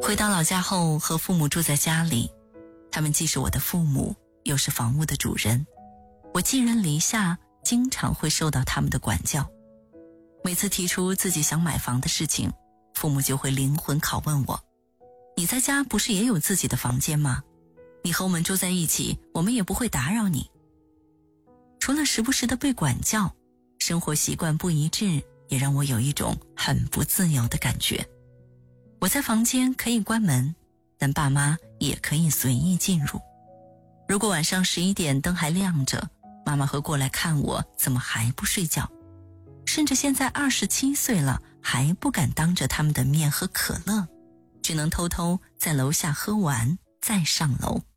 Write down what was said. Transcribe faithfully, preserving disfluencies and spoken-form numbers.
回到老家后，和父母住在家里，他们既是我的父母，又是房屋的主人，我寄人篱下，经常会受到他们的管教。每次提出自己想买房的事情，父母就会灵魂拷问我，你在家不是也有自己的房间吗？你和我们住在一起，我们也不会打扰你。除了时不时的被管教，生活习惯不一致也让我有一种很不自由的感觉。我在房间可以关门，但爸妈也可以随意进入。如果晚上十一点灯还亮着，妈妈会过来看我怎么还不睡觉，甚至现在二十七岁了，还不敢当着他们的面喝可乐，只能偷偷在楼下喝完再上楼。